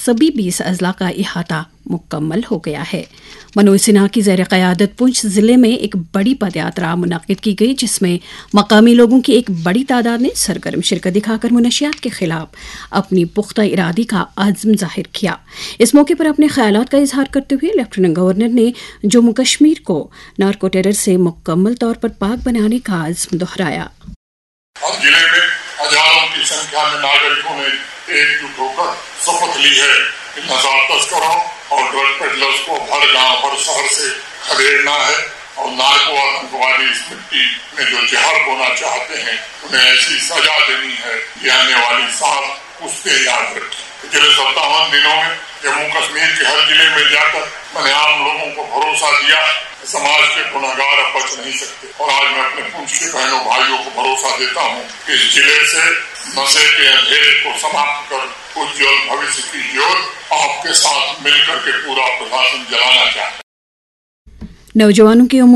सभी 20 अजला का इहाता मुकम्मल हो गया है। मनोज सिन्हा की ज़ेर क़यादत पुंछ ज़िले में एक बड़ी पदयात्रा मुनक़्क़िद की गई, जिसमें मकामी लोगों की एक बड़ी तादाद ने सरगर्म शिरकत दिखाकर मुनशियात के खिलाफ अपनी पुख्ता इरादे का अज़्म ज़ाहिर किया। इस मौके पर अपने ख़यालात का इजहार करते हुए लेफ्टिनेंट गवर्नर ने जम्मू कश्मीर को नार्को टेरर से मुकम्मल तौर पर पाक बनाने का अज़्म दोहराया। हर जिले में हजारों की संख्या में नागरिकों ने एकजुट होकर शपथ ली है कि नशा तस्करों और ड्रग पेडलर्स को हर गांव हर शहर से खदेड़ना है और नार्को आतंकवादी इस मिट्टी में जो जहर बोना चाहते हैं उन्हें ऐसी सजा देनी है कि आने वाली 7 पुश्तें याद रखें। पिछले 57 दिनों में जम्मू कश्मीर के हर जिले में जाकर मैंने आम लोगों को भरोसा दिया कि समाज के गुनहगार अब बच नहीं सकते, और आज मैं अपने पुंछ के बहनों भाइयों को भरोसा देता हूँ कि इस जिले से नशे के अंधेरे को समाप्त कर उज्जवल भविष्य की ज्योत आपके साथ मिलकर के पूरा प्रशासन जलाना चाहता है। नौजवानों की